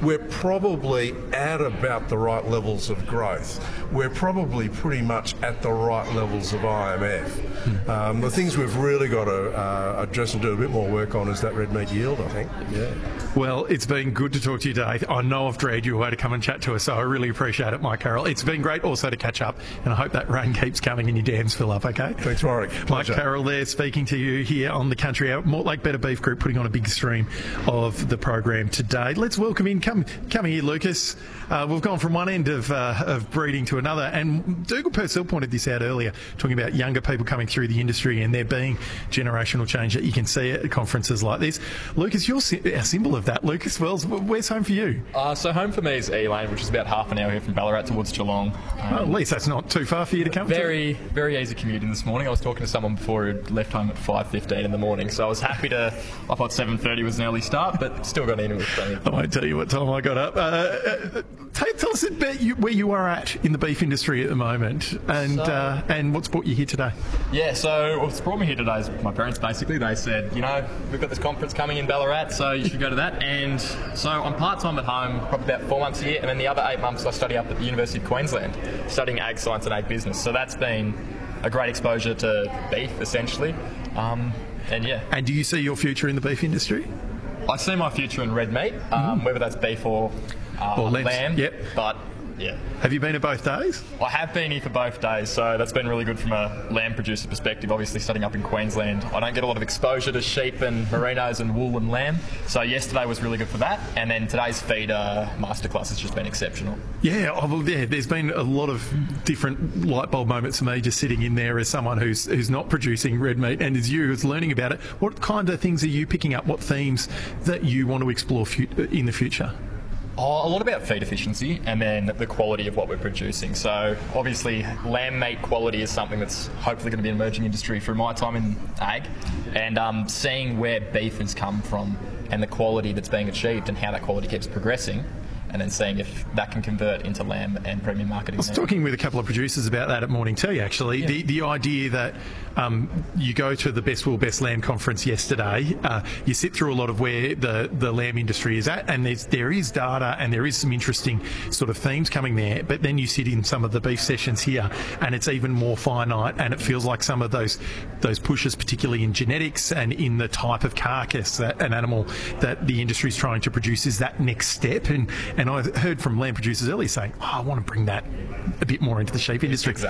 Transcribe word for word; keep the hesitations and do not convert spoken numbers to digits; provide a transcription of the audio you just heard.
we're probably at about the right levels of growth. We're probably pretty much at the right levels of I M F. Mm. Um, the things we've really got to uh, address and do a bit more work on is that red meat yield, I think. Yeah. Well, it's been good to talk to you today. I know I've dragged you away to come and chat to us, so I really appreciate it, Mike Carroll. It's been great also to catch up, and I hope that rain keeps coming and your dams fill up, okay? Thanks, Warwick. Mike Carroll there speaking to you here on the Country Hour. Mortlake Better Beef Group putting on a big stream of the program today. Let's welcome in, come, come here, Lucas. Uh, we've gone from one end of, uh, of breeding to another, and Dougal Purcell pointed this out earlier, talking about younger people coming through the industry and there being generational change that you can see at conferences like this. Lucas, you're a symbol of that. Lucas Wells, where's home for you? Uh, so home for me is Elaine, which is about half an hour here from Ballarat towards Geelong. Um, well, at least that's not too far for you to come. Very, to. very easy commuting this morning. I was talking to someone before who left home at five fifteen in the morning, so I was happy to. I thought seven thirty was an early start, but still got in with plenty. I won't tell you what time I got up. Uh, uh, tell, tell us about you, where you are at in the beef industry at the moment, and so, uh, and what's brought you here today. Yeah, so what's brought me here today is my parents. Basically, they said, you know, we've got this conference coming in Ballarat, so you should go to that. And so I'm part time at home, probably about four months a year, and then the other eight months I study up at the University of Queensland, studying ag science and ag business. So that's been a great exposure to beef, essentially. Um, and yeah. And do you see your future in the beef industry? I see my future in red meat, um, mm. whether that's beef or, uh, or lamb. Yep. But yeah. Have you been at both days? I have been here for both days, so that's been really good from a lamb producer perspective. Obviously, studying up in Queensland, I don't get a lot of exposure to sheep and merinos and wool and lamb. So yesterday was really good for that, and then today's feeder masterclass has just been exceptional. Yeah, oh, well, yeah. There's been a lot of different light bulb moments for me just sitting in there as someone who's who's not producing red meat, and as you who's learning about it. What kind of things are you picking up? What themes that you want to explore fu- in the future? Oh, a lot about feed efficiency and then the quality of what we're producing. So obviously lamb meat quality is something that's hopefully going to be an emerging industry through my time in ag, and um, seeing where beef has come from and the quality that's being achieved and how that quality keeps progressing, and then seeing if that can convert into lamb and premium marketing. I was talking with a couple of producers about that at Morning Tea, actually. Yeah. The the idea that um, you go to the Best Wool, Best Lamb conference yesterday, uh, you sit through a lot of where the, the lamb industry is at, and there's, there is data and there is some interesting sort of themes coming there, but then you sit in some of the beef sessions here and it's even more finite, and it feels like some of those those pushes, particularly in genetics and in the type of carcass that an animal that the industry is trying to produce, is that next step. And, and And I heard from lamb producers earlier saying, oh, I want to bring that a bit more into the sheep industry. Exactly.